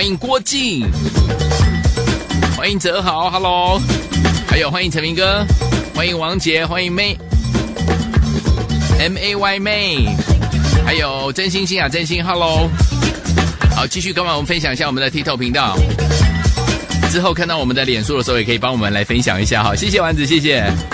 欢迎郭靖，欢迎泽豪 ，Hello， 还有欢迎陈明哥，欢迎王杰，欢迎妹 ，MAY 妹，还有真心心啊，真心 ，Hello， 好，继续跟我们分享一下我们的 TikTok 频道。之后看到我们的脸书的时候，也可以帮我们来分享一下哈，谢谢丸子，谢谢。